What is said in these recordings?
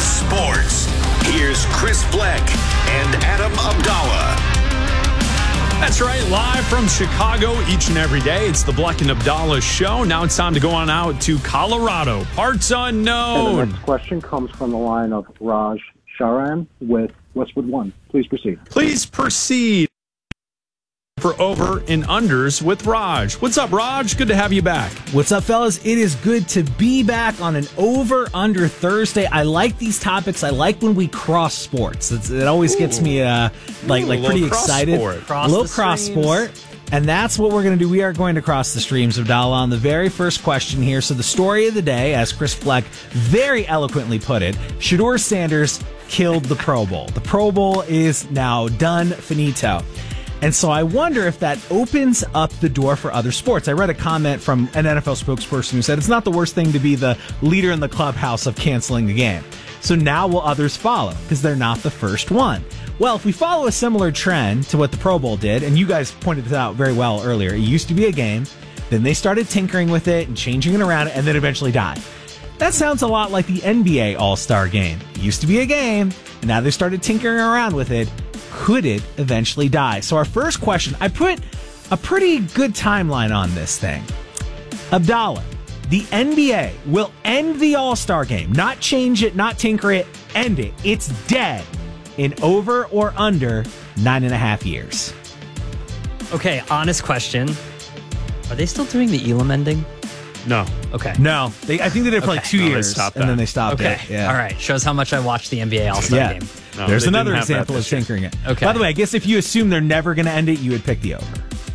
Sports. Here's Chris Bleck and Adam Abdallah. That's right, live from Chicago each and every day. It's the Bleck and Abdallah Show. Now it's time to go on out to Colorado. Parts unknown. And the next question comes from the line of Raj Sharan with Westwood One. Please proceed. Please proceed for over and unders with Raj. What's up, Raj? Good to have you back. What's up, fellas? It is good to be back on an over-under Thursday. I like these topics. I like when we cross sports. It always gets me pretty excited. A little cross sport. And that's what we're going to do. We are going to cross the streams, Abdallah, on the very first question here. So the story of the day, as Chris Bleck very eloquently put it, Shedeur Sanders killed the Pro Bowl. The Pro Bowl is now done, finito. And so I wonder if that opens up the door for other sports. I read a comment from an NFL spokesperson who said it's not the worst thing to be the leader in the clubhouse of canceling a game. So now will others follow? Because they're not the first one. Well, if we follow a similar trend to what the Pro Bowl did, and you guys pointed this out very well earlier, it used to be a game, then they started tinkering with it and changing it around, and then eventually died. That sounds a lot like the NBA All-Star Game. It used to be a game, and now they started tinkering around with it. Could it eventually die? So our first question, I put a pretty good timeline on this thing. Abdallah, the NBA will end the All-Star Game, not change it, not tinker it, end it. It's dead in over or under 9.5 years. Okay, honest question. Are they still doing the Elam ending? No. Okay. No. I think they did it for like 2 years, and then they stopped it. Yeah. All right. Shows how much I watched the NBA All-Star Game. No, there's another example of tinkering it. Okay. By the way, I guess if you assume they're never going to end it, you would pick the over.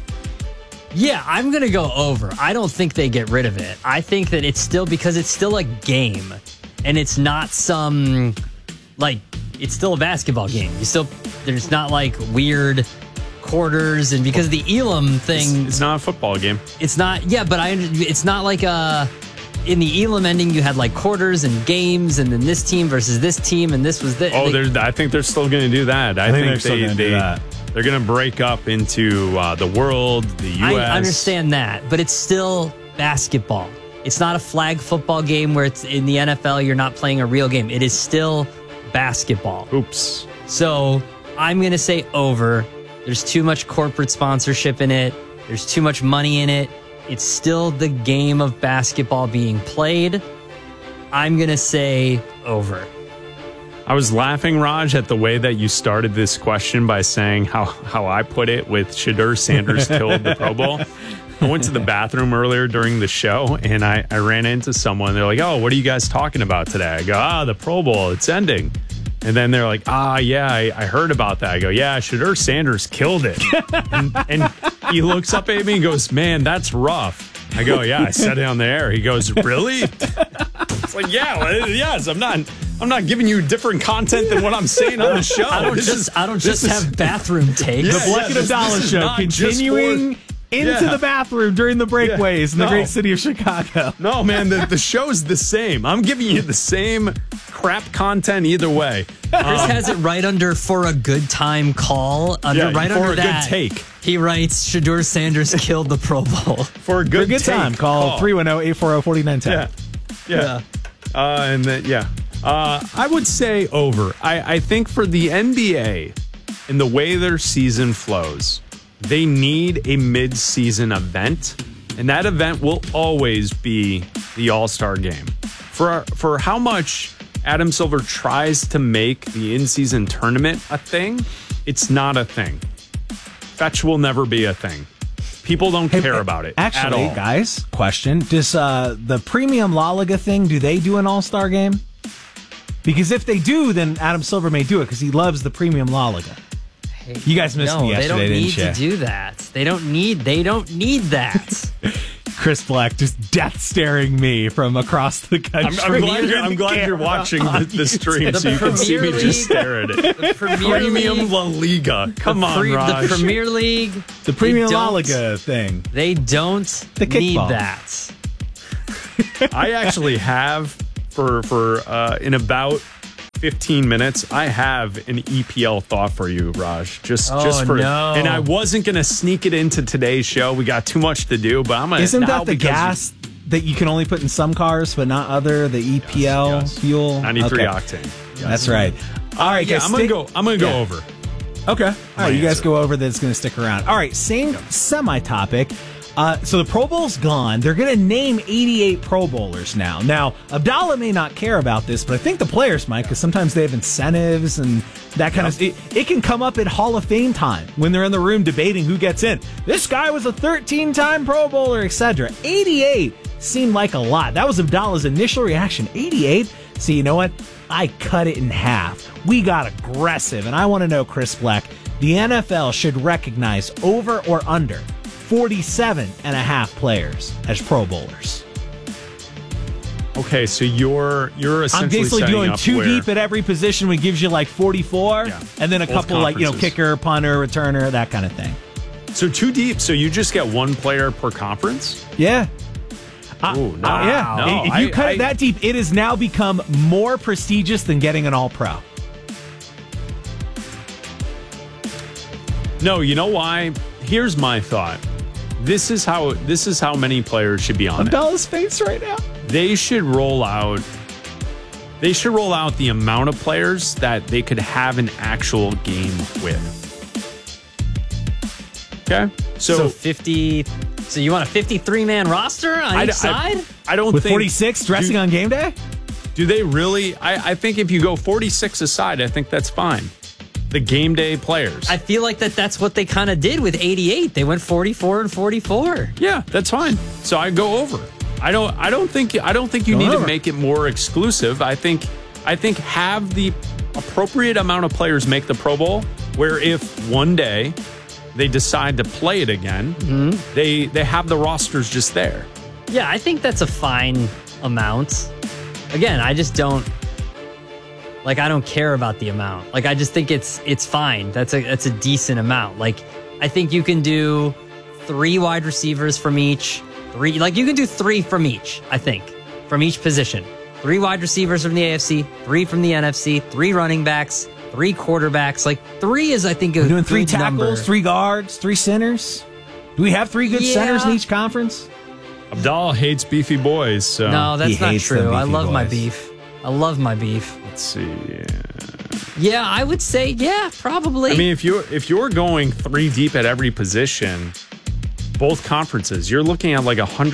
Yeah, I'm going to go over. I don't think they get rid of it. I think that it's still, because it's still a game, and it's not some, it's still a basketball game. There's not weird quarters, and because the Elam thing, it's not a football game. It's not. Yeah, but it's not like in the Elam ending you had quarters and games, and then this team versus this team, and this was this. Oh, I think they're still going to do that. I think they're still going to do that. They're going to break up into the world, the U.S. I understand that, but it's still basketball. It's not a flag football game where it's in the NFL. You're not playing a real game. It is still basketball. Oops. So I'm going to say over. There's too much corporate sponsorship in it. There's too much money in it. It's still the game of basketball being played. I'm going to say over. I was laughing, Raj, at the way that you started this question by saying how I put it with Shedeur Sanders killed the Pro Bowl. I went to the bathroom earlier during the show, and I ran into someone. They're like, oh, what are you guys talking about today? I go, the Pro Bowl, it's ending. And then they're like, yeah, I heard about that. I go, yeah, Shedeur Sanders killed it. and he looks up at me and goes, man, that's rough. I go, yeah, I said it on the air. He goes, really? It's like, yes, I'm not giving you different content than what I'm saying on the show. I don't just have bathroom takes. The Bleck and Abdallah Show continuing into the bathroom during the breakaways in the great city of Chicago. No, man, the show's the same. I'm giving you the same crap content either way. Chris has it right under for a good time call. Right under that, good take. He writes, Shedeur Sanders killed the Pro Bowl. For a good time, call 310-840-4910. Yeah. And then, I would say over. I think for the NBA and the way their season flows, they need a mid-season event, and that event will always be the All-Star Game. For how much Adam Silver tries to make the in-season tournament a thing, it's not a thing. Fetch will never be a thing. People don't care about it at all. Guys, question. Does the Premium La Liga thing, do they do an All-Star Game? Because if they do, then Adam Silver may do it because he loves the Premium La Liga. You guys missed me yesterday, didn't you? They don't need to do that. They don't need that. Chris Bleck just death staring me from across the country. I'm glad you're watching the stream so you can see me just stare at it. The Premium La Liga. Come on, Raj. The Premier League. The Premium La Liga thing. They don't need that. I actually have, for in about 15 minutes, I have an EPL thought for you, Raj. And I wasn't going to sneak it into today's show. We got too much to do, but I'm going to. Isn't that the gas that you can only put in some cars, but not other? The EPL fuel, 93 okay. octane. Yes. That's right. All right, guys. I'm gonna go over. Okay. All right, you guys go over. That's going to stick around. All right, same semi-topic. So the Pro Bowl's gone. They're going to name 88 Pro Bowlers now. Now, Abdallah may not care about this, but I think the players might, because sometimes they have incentives and that kind of... It can come up at Hall of Fame time when they're in the room debating who gets in. This guy was a 13-time Pro Bowler, etc. 88 seemed like a lot. That was Abdallah's initial reaction. 88? So you know what? I cut it in half. We got aggressive, and I want to know, Chris Black, the NFL should recognize over or under 47 and a half players as Pro Bowlers. Okay, so you're essentially I'm basically doing up two where, deep at every position, which gives you like 44, and then a both couple like conferences. kicker, punter, returner, that kind of thing. So two deep. So you just get one player per conference. Yeah. Oh, no. Yeah. No, if you cut it that deep, it has now become more prestigious than getting an All-Pro. No, you know why? Here's my thought. This is how many players should be on it. Abdallah's face right now. They should roll out the amount of players that they could have an actual game with. Okay? So 50. So you want a 53-man roster on each side? I don't With think 46 dressing on game day? Do they really? I think if you go 46 aside, I think that's fine. The game day players. I feel like that's what they kind of did with 88. They went 44 and 44. Yeah, that's fine. So I go over. I don't think you need to make it more exclusive. I think have the appropriate amount of players make the Pro Bowl, where if one day they decide to play it again, they have the rosters just there. Yeah, I think that's a fine amount. Again, I just don't I don't care about the amount. I just think it's fine. That's a decent amount. I think you can do 3 wide receivers from each. You can do 3 from each, I think, from each position. 3 wide receivers from the AFC, 3 from the NFC, 3 running backs, 3 quarterbacks. 3 is, I think, a We're doing 3 good tackles, number. 3 guards, 3 centers. Do we have 3 good centers in each conference? Abdallah hates beefy boys. So. No, that's He not hates them true. I beefy love my boys. beef. I love my beef. Let's see. Yeah, I would say, probably. I mean, if you're going 3 deep at every position, both conferences, you're looking at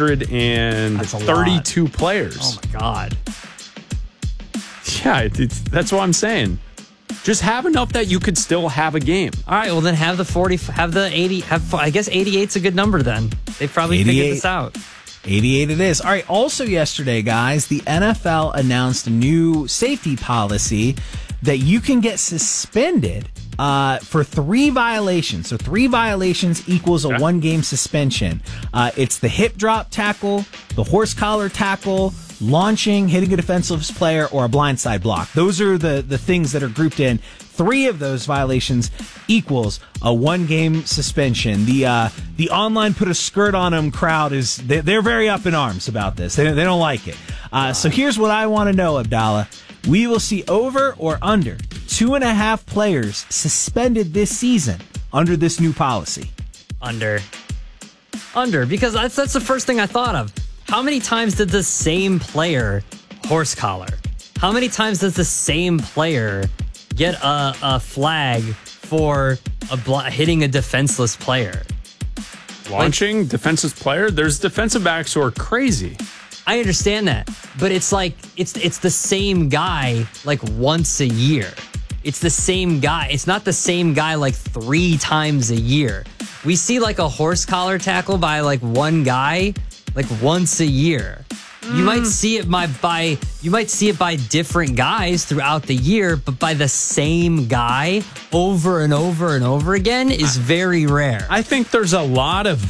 132 players. Oh my God. Yeah, that's what I'm saying. Just have enough that you could still have a game. All right, well then have the 40, have the 80, I guess 88's a good number then. They probably figured this out. 88 it is. All right, also yesterday, guys, the NFL announced a new safety policy that you can get suspended for 3 violations. So 3 violations equals a 1-game suspension. It's the hip drop tackle, the horse collar tackle, launching, hitting a defensive player, or a blindside block. Those are the things that are grouped in. 3 of those violations equals a 1-game suspension. The online put a skirt on them crowd they're very up in arms about this. They don't like it. So here's what I want to know, Abdallah. We will see over or under 2.5 players suspended this season under this new policy. Under, because that's the first thing I thought of. How many times did the same player horse collar? How many times does the same player get a flag for hitting a defenseless player? Launching, defensive player? There's defensive backs who are crazy. I understand that, but it's it's the same guy once a year. It's the same guy. It's not the same guy 3 times a year. We see a horse collar tackle by one guy once a year. You might see it by different guys throughout the year, but by the same guy over and over and over again is very rare. I think there's a lot of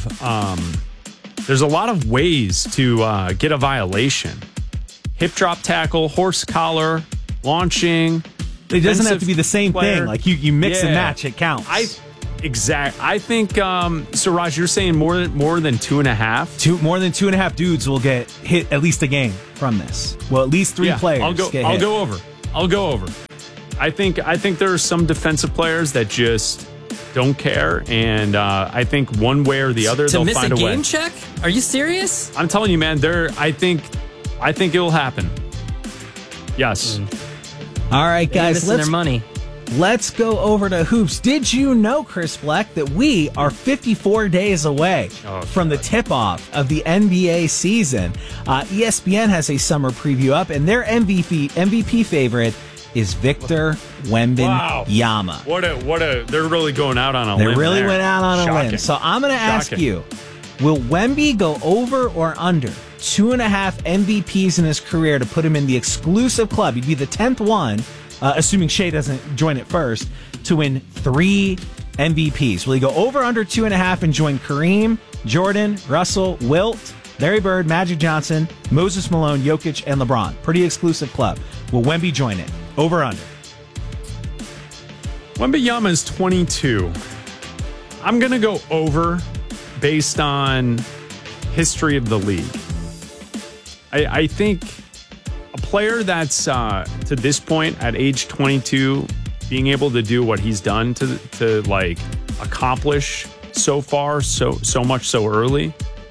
ways to get a violation. Hip drop tackle, horse collar, launching. It doesn't have to be the same player. thing. You mix and match, it counts. I think so. Raj, you're saying more than 2.5. More than 2.5 dudes will get hit at least a game from this. Well, at least 3 players. I'll go over. I think there are some defensive players that just don't care. And I think one way or the other, to they'll miss find a a way. game check? Are you serious? I'm telling you, man. I think it will happen. Yes. All right, They're guys, missing their money. let's go over to hoops. Did you know, Chris Black, that we are 54 days away from the tip-off of the NBA season? ESPN has a summer preview up, and their MVP favorite is Victor Wembanyama. They're really going out on a limb. They really there. went out on a Shocking. limb. So I'm going to ask Shocking. you, will Wemby go over or under 2.5 MVPs in his career to put him in the exclusive club? He'd be the 10th one, assuming Shea doesn't join it first, to win 3 MVPs. Will he go over under 2.5 and join Kareem, Jordan, Russell, Wilt, Larry Bird, Magic Johnson, Moses Malone, Jokic, and LeBron? Pretty exclusive club. Will Wemby join it? Over or under? Wembanyama is 22. I'm going to go over based on history of the league. I think a player that's to this point at age 22 being able to do what he's done to like accomplish so far so much so early.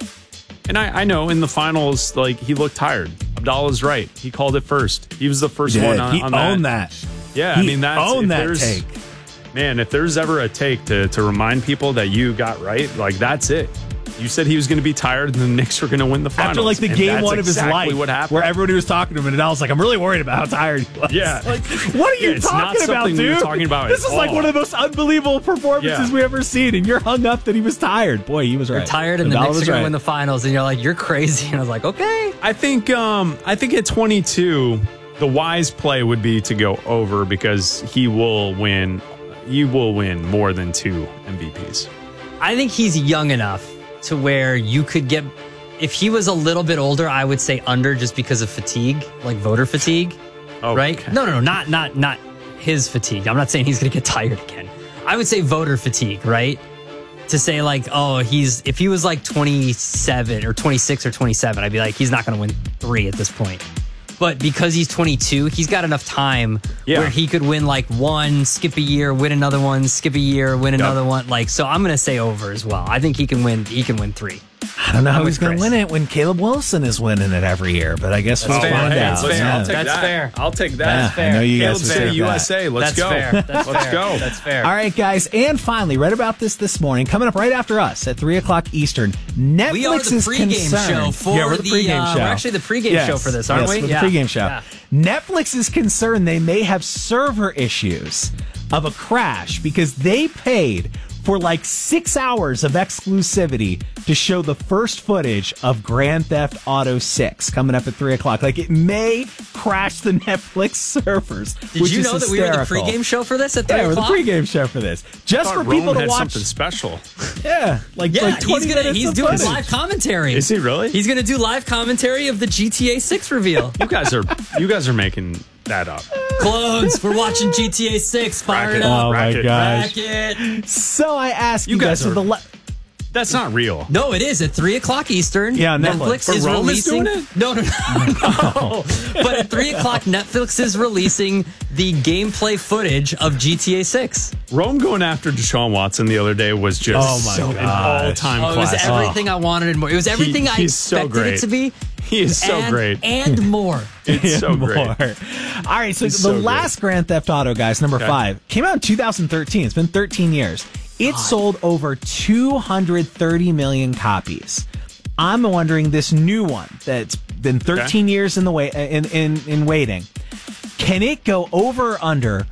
And I know in the finals, like, he looked tired. Abdallah's right. He called it first. He was the first one on that. He owned that. Yeah, He I mean, that's owned that take. Man, if there's ever a take to remind people that you got right, like, that's it. You said he was going to be tired, and the Knicks were going to win the finals. After like the and game that's one of his exactly life, what happened. where everybody was talking to him, and Nadal's like, "I'm really worried about how tired he was." Yeah, like, what are you it's not talking about, something we dude? were talking about This at is like all. one of the most unbelievable performances we ever seen, and you're hung up that he was tired. Boy, he was right. You're tired, and the Nadal Knicks was are going right. to win the finals, and you're like, "You're crazy." And I was like, "Okay." I think at 22, the wise play would be to go over because he will win. You will win more than 2 MVPs. I think he's young enough to where you could get. If he was a little bit older, I would say under, just because of fatigue, like voter fatigue, right? Okay. No, not his fatigue. I'm not saying he's going to get tired again. I would say voter fatigue, right? To say like, oh, if he was like 27 or 26 or 27, I'd be like, he's not going to win 3 at this point. But because he's 22, he's got enough time where he could win like 1, skip a year, win another one, skip a year, win another one. Like, so I'm going to say over as well. I think he can win 3. I don't know how he's going to win it when Caleb Wilson is winning it every year, but I guess we'll find out. That's fair. Yeah. That's fair. I'll take that. Yeah, fair. I know you Caleb guys City, deserve that. USA. Let's That's go. fair. That's Let's fair. go. That's fair. All right, guys, and finally, read about this morning, coming up right after us at 3 o'clock Eastern. Netflix We are the is pregame concerned. show for we're the pregame show. We're actually the pregame show for this, aren't we? We're the pregame show. Yeah. Netflix is concerned they may have server issues of a crash because they paid for like 6 hours of exclusivity to show the first footage of Grand Theft Auto 6 coming up at 3 o'clock. Like, it may crash the Netflix servers. Did you know that we were the pregame show for this at 3 Yeah, we're the o'clock? pregame show for this. Just for people to had watch. something special. Yeah, like 20 minutes he's of doing footage. live commentary. Is he really? He's going to do live commentary of the GTA 6 reveal. You guys are making that up. Clones, we're watching GTA 6. Fire it up. Oh my Racket. gosh. Racket. So I ask you guys guys for are- the That's not real. No, it is at 3 o'clock Eastern. Yeah, Netflix But is Rome is releasing. doing it? No. But at 3 o'clock, Netflix is releasing the gameplay footage of GTA 6. Rome going after Deshaun Watson the other day was just Oh my an gosh. all-time Oh, it was classic. everything I wanted and more. It was everything I he's so expected great. it to be. He is so and, great. And more. It's so more. great. All right, so He's the so last Grand Theft Auto, guys, number 5, came out in 2013. It's been 13 years. It sold over 230 million copies. I'm wondering, this new one that's been 13 years in the in waiting, can it go over or under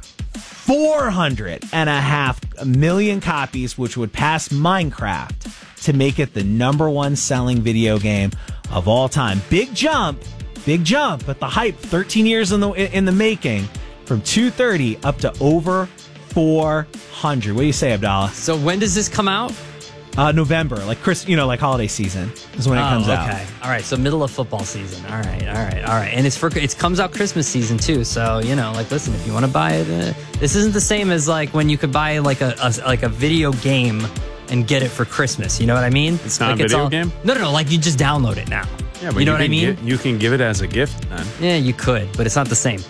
400.5 million copies, which would pass Minecraft to make it the #1 selling video game of all time? Big jump, but the hype, 13 years in the making, from 230 up to over 400. What do you say, Abdallah? So when does this come out? November, like like holiday season is when it comes out. Okay. All right. So middle of football season. All right. And it comes out Christmas season too. So, like, listen, if you want to buy it, this isn't the same as like when you could buy like a video game and get it for Christmas. You know what I mean? It's not like a video game? No. Like, you just download it now. Yeah, but you know what I mean? You can give it as a gift then. Yeah, you could, but it's not the same.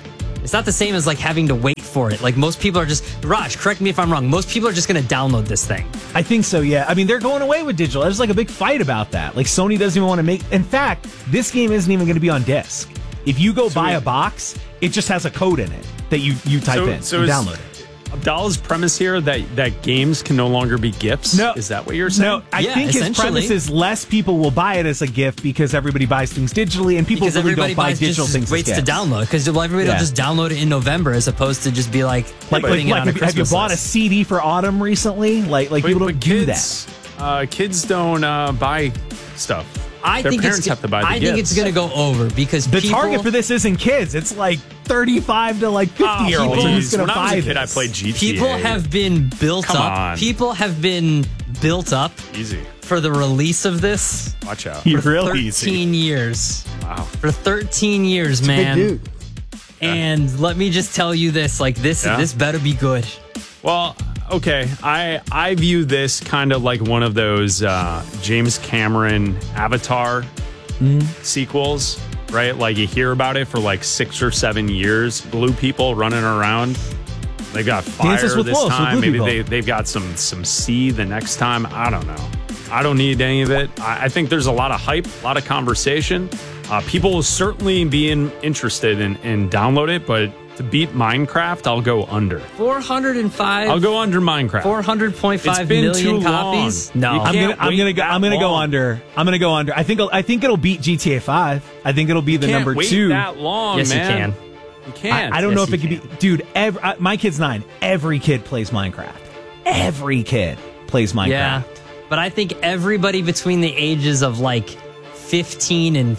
It's not the same as like having to wait for it. Like most people are just, Raj, correct me if I'm wrong. Most people are just going to download this thing. I think so, yeah. I mean, they're going away with digital. There's like a big fight about that. Like Sony doesn't even want to make. In fact, this game isn't even going to be on disc. If you go buy a box, it just has a code in it that you type in. So you download it. Abdallah's premise here that games can no longer be gifts? No. Is that what you're saying? No, I think his premise is less people will buy it as a gift because everybody buys things digitally and people really don't buy digital things as gifts. Waits to download because everybody will just download it in November as opposed to just be like putting it on a Christmas have you bought list. a CD for autumn recently? Like people don't do that. Kids don't buy stuff. Their parents have to buy the gifts. I think it's going to go over because the target for this isn't kids. It's like 35 to like 50-year-olds who's going to buy this. When I was a kid, I played GTA. People have been built Come up. on. People have been built up. Easy. For the release of this. Watch out. For 13 years. Wow. For 13 years, man. Big dude. And let me just tell you this, like this better be good. Well, okay. I view this kind of like one of those James Cameron Avatar sequels, right? Like you hear about it for like 6 or 7 years. Blue people running around. They've got fire this time. Maybe they've got some sea the next time. I don't know. I don't need any of it. I think there's a lot of hype, a lot of conversation. People will certainly be interested in download it, but to beat Minecraft, I'll go under. 405. I'll go under Minecraft. 400.5 million copies. No, I'm gonna go under. I'm gonna go under. I think it'll beat GTA 5. I think it'll be the number 2. Wait that long, yes, man. You can. You can. I don't know if it can be. Dude, my kid's 9. Every kid plays Minecraft. Every kid plays Minecraft. Yeah, but I think everybody between the ages of like 15 and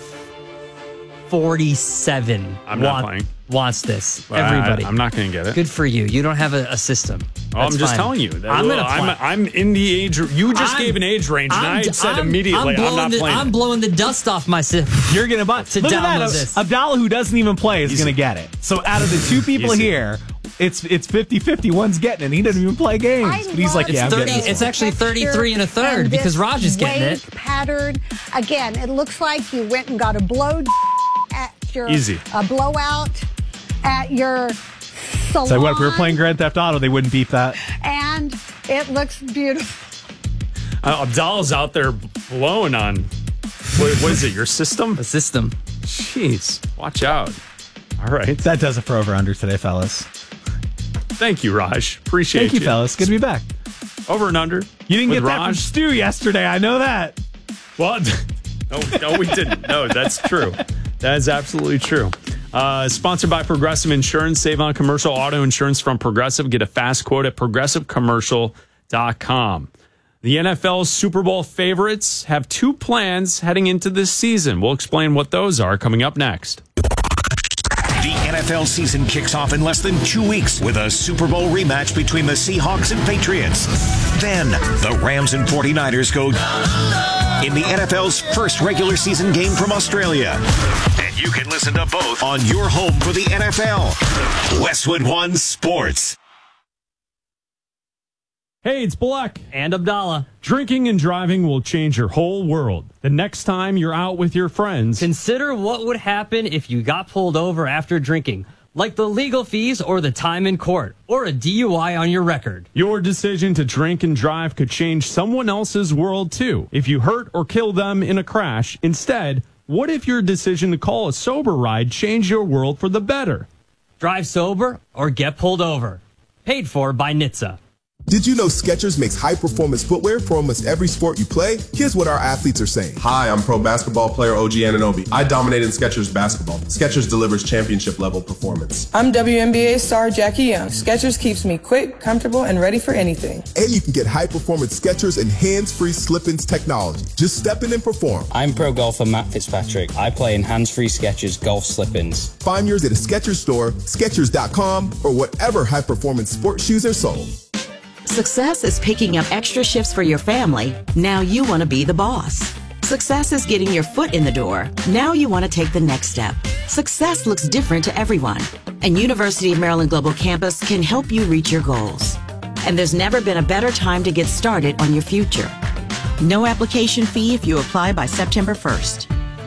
47 wants this. Everybody. I'm not going to get it. Good for you. You don't have a system. I'm just telling you. I'm in the age. You just gave an age range, and I said immediately, I'm not playing. I'm blowing the dust off my system. You're going to buy to download this. Abdallah, who doesn't even play, is going to get it. So out of the 2 people here, it's 50-50. One's getting it. He doesn't even play games. But he's like, yeah, it's actually 33 and a third because Raj is getting it. Pattern. Again, it looks like you went and got a at your blowout at your salon. So what, if we were playing Grand Theft Auto, they wouldn't beep that. And it looks beautiful. Abdallah's out there blowing on, what is it, your system? The system. Jeez, watch out. All right. That does it for Over Under today, fellas. Thank you, Raj. Appreciate you. Thank you, fellas. Good to be back. Over and Under. You didn't get that from Stu yesterday. I know that. What? No, we didn't. No, that's true. That is absolutely true. Sponsored by Progressive Insurance. Save on commercial auto insurance from Progressive. Get a fast quote at progressivecommercial.com. The NFL's Super Bowl favorites have 2 plans heading into this season. We'll explain what those are coming up next. The NFL season kicks off in less than 2 weeks with a Super Bowl rematch between the Seahawks and Patriots. Then the Rams and 49ers go in the NFL's first regular season game from Australia. And you can listen to both on your home for the NFL. Westwood One Sports. Hey, it's Black. And Abdallah. Drinking and driving will change your whole world. The next time you're out with your friends, consider what would happen if you got pulled over after drinking, like the legal fees or the time in court, or a DUI on your record. Your decision to drink and drive could change someone else's world too. If you hurt or kill them in a crash, instead, what if your decision to call a sober ride changed your world for the better? Drive sober or get pulled over. Paid for by NHTSA. Did you know Skechers makes high-performance footwear for almost every sport you play? Here's what our athletes are saying. Hi, I'm pro basketball player OG Anunoby. I dominate in Skechers basketball. Skechers delivers championship-level performance. I'm WNBA star Jackie Young. Skechers keeps me quick, comfortable, and ready for anything. And you can get high-performance Skechers and hands-free slip-ins technology. Just step in and perform. I'm pro golfer Matt Fitzpatrick. I play in hands-free Skechers golf slip-ins. Find yours at a Skechers store, Skechers.com, or whatever high-performance sports shoes are sold. Success is picking up extra shifts for your family. Now you want to be the boss. Success is getting your foot in the door. Now you want to take the next step. Success looks different to everyone, and University of Maryland Global Campus can help you reach your goals. And there's never been a better time to get started on your future. No application fee if you apply by September 1st.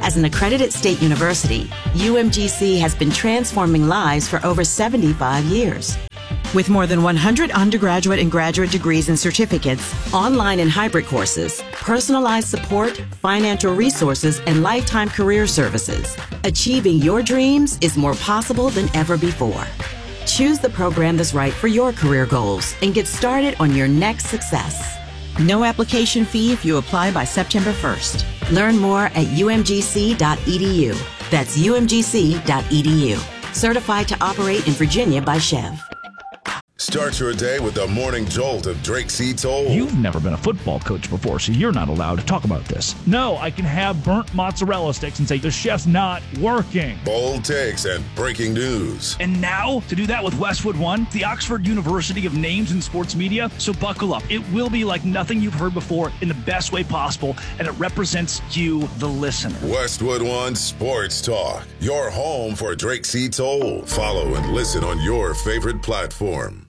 As an accredited state university, UMGC has been transforming lives for over 75 years. With more than 100 undergraduate and graduate degrees and certificates, online and hybrid courses, personalized support, financial resources, and lifetime career services, achieving your dreams is more possible than ever before. Choose the program that's right for your career goals and get started on your next success. No application fee if you apply by September 1st. Learn more at umgc.edu. That's umgc.edu. Certified to operate in Virginia by Chev. Start your day with the morning jolt of Drake C. Toll. You've never been a football coach before, so you're not allowed to talk about this. No, I can have burnt mozzarella sticks and say the chef's not working. Bold takes and breaking news. And now, to do that with Westwood One, the Oxford University of Names in Sports Media. So buckle up. It will be like nothing you've heard before in the best way possible, and it represents you, the listener. Westwood One Sports Talk, your home for Drake C. Toll. Follow and listen on your favorite platform.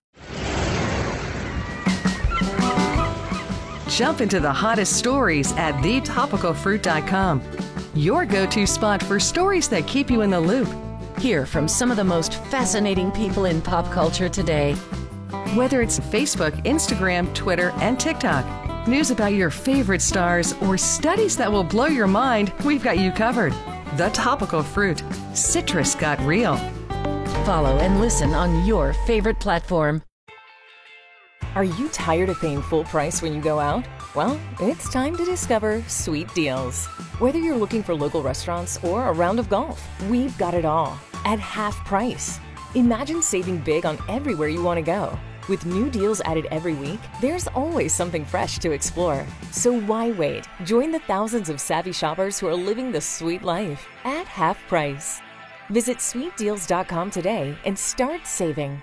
Jump into the hottest stories at thetopicalfruit.com. Your go-to spot for stories that keep you in the loop. Hear from some of the most fascinating people in pop culture today. Whether it's Facebook, Instagram, Twitter, and TikTok, news about your favorite stars, or studies that will blow your mind, we've got you covered. The Topical Fruit. Citrus got real. Follow and listen on your favorite platform. Are you tired of paying full price when you go out? Well, it's time to discover Sweet Deals. Whether you're looking for local restaurants or a round of golf, we've got it all at half price. Imagine saving big on everywhere you want to go. With new deals added every week, there's always something fresh to explore. So why wait? Join the thousands of savvy shoppers who are living the sweet life at half price. Visit sweetdeals.com today and start saving.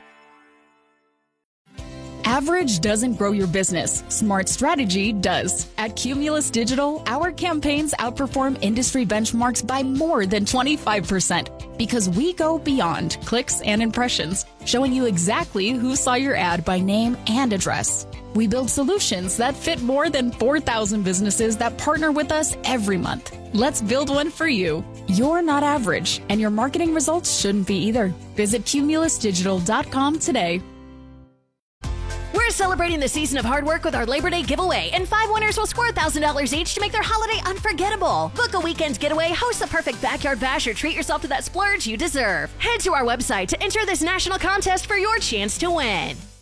Average doesn't grow your business. Smart strategy does. At Cumulus Digital, our campaigns outperform industry benchmarks by more than 25% because we go beyond clicks and impressions, showing you exactly who saw your ad by name and address. We build solutions that fit more than 4,000 businesses that partner with us every month. Let's build one for you. You're not average, and your marketing results shouldn't be either. Visit cumulusdigital.com today. We're celebrating the season of hard work with our Labor Day giveaway, and 5 winners will score $1,000 each to make their holiday unforgettable. Book a weekend getaway, host the perfect backyard bash, or treat yourself to that splurge you deserve. Head to our website to enter this national contest for your chance to win.